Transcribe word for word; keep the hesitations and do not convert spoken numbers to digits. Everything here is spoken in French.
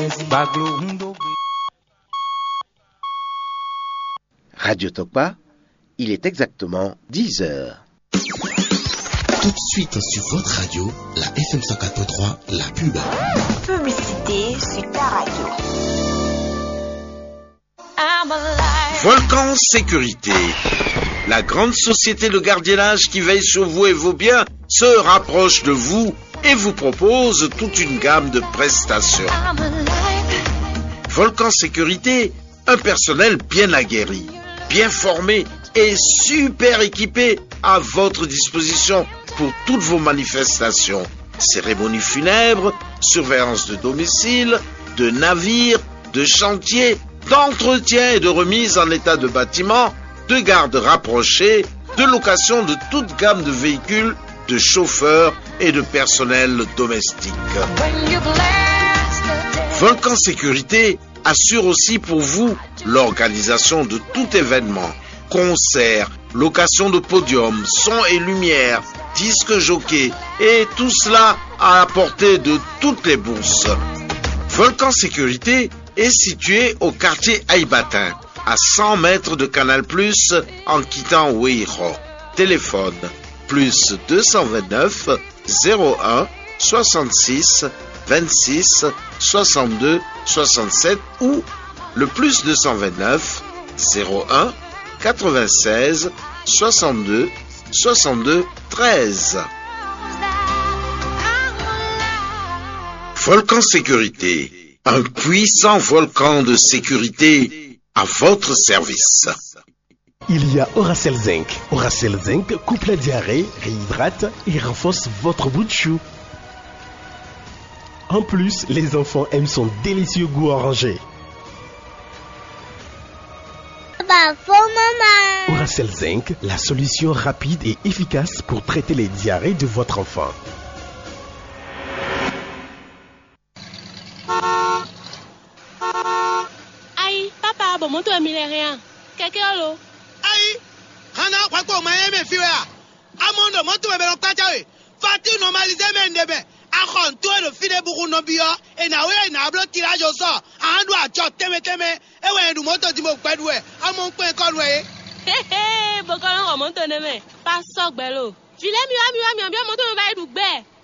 Radio Tokpa, il est exactement dix heures. Tout de suite sur votre radio, la F M cent quatre point trois, la pub. Publicité sur ta radio. Volcan Sécurité. La grande société de gardiennage qui veille sur vous et vos biens se rapproche de vous et vous propose toute une gamme de prestations. Volcan Sécurité, un personnel bien aguerri, bien formé et super équipé à votre disposition pour toutes vos manifestations. Cérémonies funèbres, surveillance de domicile, de navires, de chantiers, d'entretien et de remise en état de bâtiment, de garde rapprochée, de location de toute gamme de véhicules, de chauffeurs et de personnel domestique. Volcan Sécurité assure aussi pour vous l'organisation de tout événement, concerts, location de podium, son et lumière, disques jockey et tout cela à la portée de toutes les bourses. Volcan Sécurité est situé au quartier Aïbatin, à cent mètres de Canal Plus en quittant Weiro. Téléphone plus deux cent vingt-neuf zéro un soixante-six vingt-six soixante-deux soixante-sept ou le plus deux cent vingt-neuf zéro un quatre-vingt-seize soixante-deux soixante-deux treize. Volcan Sécurité, un puissant volcan de sécurité à votre service. Il y a Oracel Zinc. Oracel Zinc coupe la diarrhée, réhydrate et renforce votre bout de chou. En plus, les enfants aiment son délicieux goût orangé. Oracel Zinc, la solution rapide et efficace pour traiter les diarrhées de votre enfant. Aïe, papa, bon, mon tour est rien. Quelqu'un l'eau. Aïe, Hana, quoi qu'on m'a aimé, fille. Amondo, mon tour est bien au Fati normalisé, mais ne bien. Akon, toi, le fil de Bourou Nobia, et Nawe, et Nablo tirage au sort. Un doigt, tu as teme teme, et ouais, nous montons du mot Pedoué, à mon point conway. Hé hé, Bocolon remonte, pas soc bello. Filet, mieux, mieux, mieux, bien monter le bail d'Oubé.